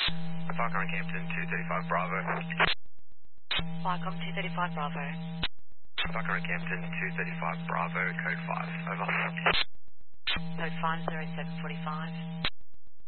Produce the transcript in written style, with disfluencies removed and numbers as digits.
Falcon Campton 235 Bravo. Falcon 235 Bravo. Falcon Campton 235 Bravo, code 5. Over. Code 50745.